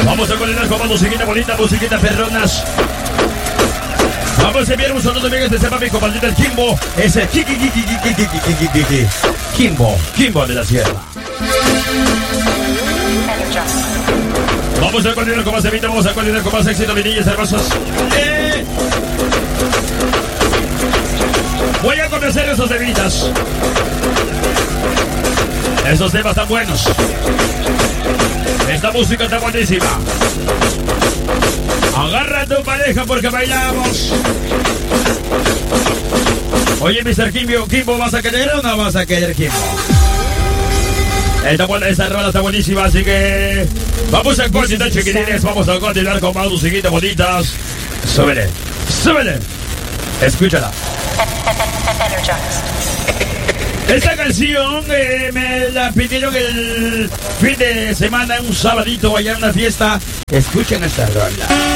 Vamos a continuar con más musiquita bonita, musiquita perronas. Vamos a enviar un saludo amigos de mi compañero el Kimbo. Es el Kimbo de la Sierra. Vamos a continuar con más evita, vamos a continuar con más éxito, mis niñas hermosas. Voy a conocer esos evitas. Esos temas tan buenos. Esta música está buenísima. Agarra a tu pareja porque bailamos. Oye, Mr. Kimbo, ¿vas a querer o no vas a querer, Kimbo? Esta rola está buenísima, así que vamos a continuar, chiquitines. Vamos a continuar con más musiquitas bonitas. Súbele. Escúchala. Esta canción me la pidieron el fin de semana, un sabadito allá en una fiesta. Escuchen esta rola.